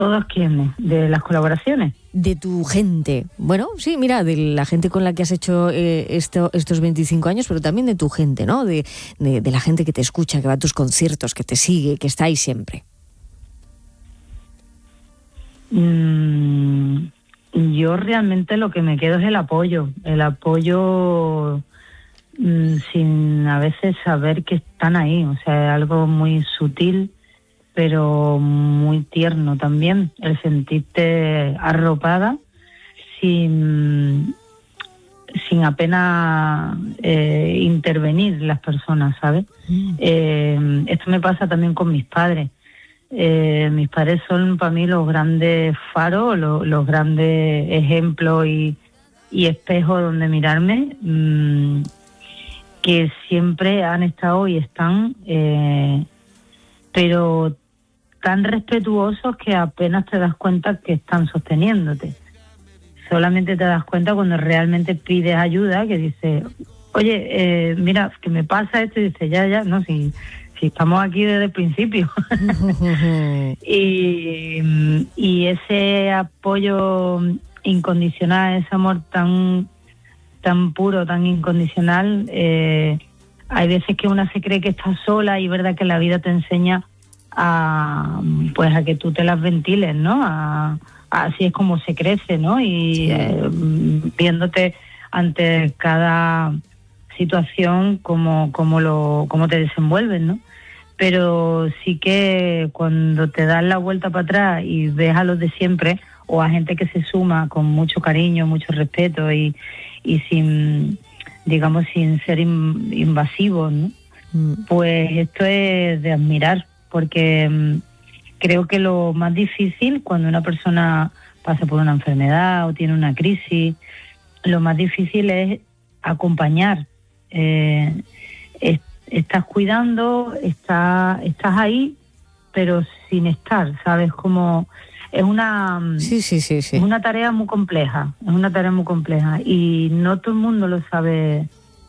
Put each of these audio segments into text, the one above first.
¿Todos quiénes? ¿De las colaboraciones? De tu gente. Bueno, sí, mira, de la gente con la que has hecho estos 25 años, pero también de tu gente, ¿no? De la gente que te escucha, que va a tus conciertos, que te sigue, que está ahí siempre. Yo realmente lo que me quedo es el apoyo sin a veces saber que están ahí, o sea, es algo muy sutil, pero muy tierno también, el sentirte arropada sin apenas intervenir las personas, ¿sabes? Esto me pasa también con mis padres. Mis padres son para mí los grandes faros, los grandes ejemplos y espejos donde mirarme, que siempre han estado y están, pero tan respetuosos que apenas te das cuenta que están sosteniéndote. Solamente te das cuenta cuando realmente pides ayuda, que dices, oye, mira, que me pasa esto, y dices, ya, no, si estamos aquí desde el principio. y ese apoyo incondicional, ese amor tan puro, tan incondicional, hay veces que una se cree que está sola y es verdad que la vida te enseña a que tú te las ventiles, ¿no? Así es como se crece, ¿no? Y viéndote ante cada situación cómo te desenvuelves, ¿no? Pero sí que cuando te das la vuelta para atrás y ves a los de siempre o a gente que se suma con mucho cariño, mucho respeto y sin ser invasivos, ¿no? Pues esto es de admirar, porque creo que lo más difícil cuando una persona pasa por una enfermedad o tiene una crisis, lo más difícil es acompañar. Estás cuidando, estás ahí, pero sin estar, ¿sabes? Como es una es una tarea muy compleja, y no todo el mundo lo sabe,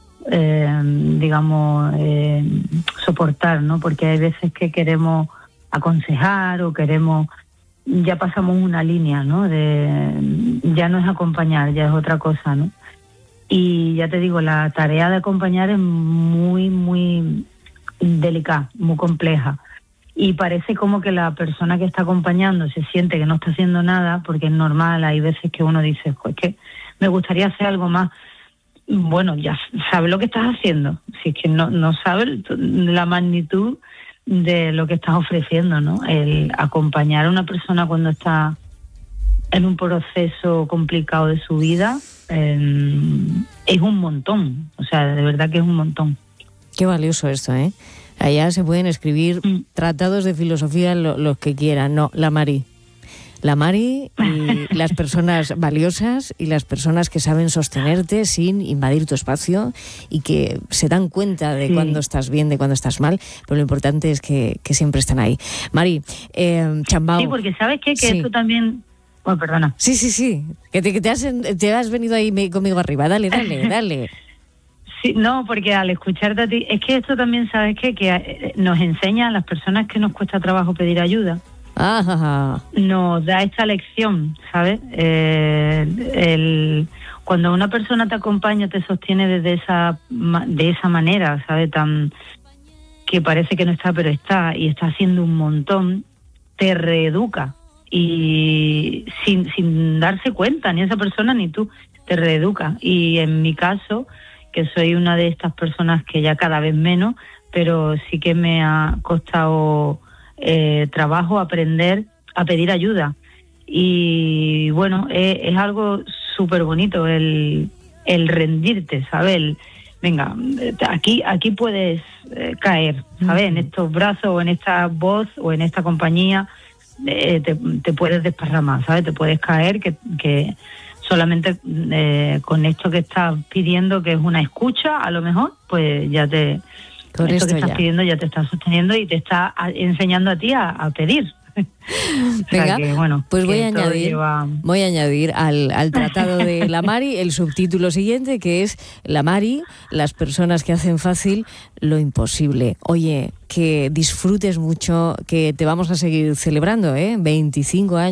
soportar, ¿no? Porque hay veces que queremos aconsejar o ya pasamos una línea, ¿no? Ya no es acompañar, ya es otra cosa, ¿no? Y ya te digo, la tarea de acompañar es muy, muy delicada, muy compleja. Y parece como que la persona que está acompañando se siente que no está haciendo nada, porque es normal, hay veces que uno dice, pues que me gustaría hacer algo más. Bueno, ya sabes lo que estás haciendo, si es que no sabes la magnitud de lo que estás ofreciendo, ¿no? El acompañar a una persona cuando está en un proceso complicado de su vida es un montón, o sea, de verdad que es un montón. Qué valioso esto, ¿eh? Allá se pueden escribir tratados de filosofía los que quieran. No, la Mari y las personas valiosas y las personas que saben sostenerte sin invadir tu espacio y que se dan cuenta de cuando estás bien, de cuando estás mal, pero lo importante es que siempre están ahí. Mari, Chambao. Sí, porque ¿sabes qué? Que esto también... Oh, perdona. Sí. Que te has venido ahí conmigo arriba. Dale. Sí, no, porque al escucharte a ti... Es que esto también, ¿sabes qué? Que nos enseña a las personas que nos cuesta trabajo pedir ayuda. Nos da esta lección, ¿sabes? Cuando una persona te acompaña, te sostiene de esa manera, ¿sabes? Que parece que no está, pero está, y está haciendo un montón, te reeduca. Y sin darse cuenta, ni esa persona ni tú, te reeduca. Y en mi caso, que soy una de estas personas que ya cada vez menos, pero sí que me ha costado trabajo aprender a pedir ayuda. Y bueno, es algo súper bonito el rendirte, te venga, aquí puedes caer, ¿sabes? En estos brazos o en esta voz o en esta compañía te puedes desparramar, ¿sabes? Te puedes caer, que solamente con esto que estás pidiendo, que es una escucha, a lo mejor, pues ya esto que estás pidiendo ya te está sosteniendo y te está enseñando a ti a pedir. Venga, que, bueno, pues voy a lleva... añadir al tratado de la Mari el subtítulo siguiente, que es La Mari, las personas que hacen fácil lo imposible. Oye, que disfrutes mucho, que te vamos a seguir celebrando, 25 años.